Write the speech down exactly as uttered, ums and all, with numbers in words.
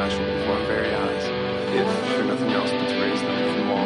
flashing before our very eyes, if for nothing else but to raise them from all